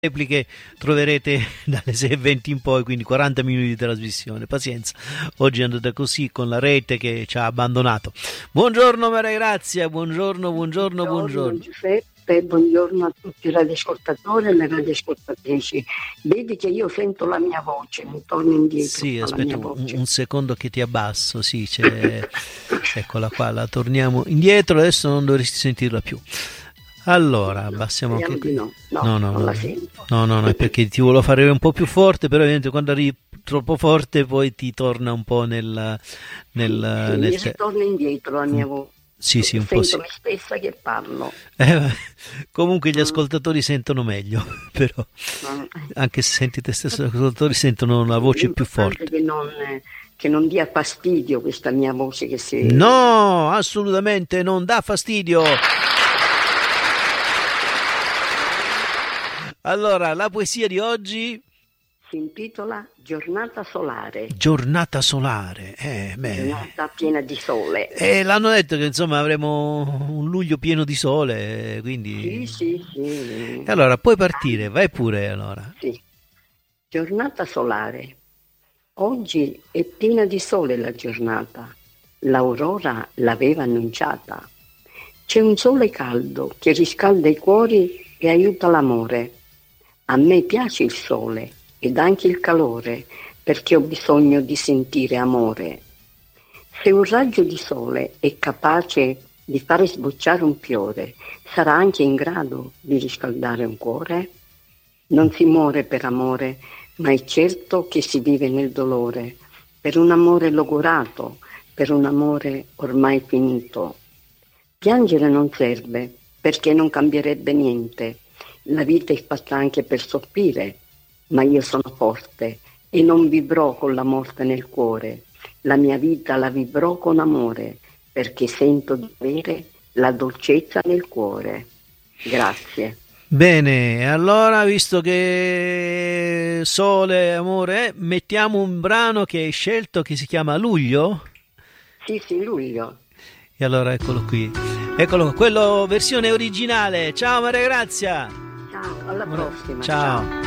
repliche troverete dalle 6:20 in poi, quindi 40 minuti di trasmissione. Pazienza, oggi è andata così con la rete che ci ha abbandonato. Buongiorno Maria Grazia, buongiorno. Buongiorno Giuseppe, buongiorno a tutti i radioascoltatori e le radioascoltatrici. Vedi che io sento la mia voce, mi torno indietro. Sì, aspetta un secondo che ti abbasso, sì, c'è... eccola qua, la torniamo indietro, adesso non dovresti sentirla più. Allora, abbassiamo anche qui. No, non la sento. No, è perché ti volevo fare un po' più forte, però ovviamente quando arrivi troppo forte poi ti torna un po' nel mi ritorna indietro la mia voce. Sì, un po' sì. Sento me stessa che parlo. Comunque gli ascoltatori sentono meglio, però anche se senti te stesso, gli ascoltatori sentono una voce più forte. Che non dia fastidio questa mia voce che si... No, assolutamente non dà fastidio. Allora, la poesia di oggi si intitola Giornata solare. Giornata solare, Giornata piena di sole. L'hanno detto che insomma avremo un luglio pieno di sole, quindi... Sì. E allora, puoi partire, vai pure allora. Sì. Giornata solare. Oggi è piena di sole la giornata. L'aurora l'aveva annunciata. C'è un sole caldo che riscalda i cuori e aiuta l'amore. A me piace il sole ed anche il calore, perché ho bisogno di sentire amore. Se un raggio di sole è capace di fare sbocciare un fiore, sarà anche in grado di riscaldare un cuore? Non si muore per amore, ma è certo che si vive nel dolore, per un amore logorato, per un amore ormai finito. Piangere non serve, perché non cambierebbe niente. La vita è fatta anche per soffrire, ma io sono forte e non vivrò con la morte nel cuore. La mia vita la vivrò con amore, perché sento di avere la dolcezza nel cuore. Grazie. Bene, allora visto che sole e amore, mettiamo un brano che hai scelto che si chiama Luglio? Sì, Luglio. E allora eccolo qui, quello versione originale. Ciao Maria Grazia. Ciao, alla prossima. Ciao.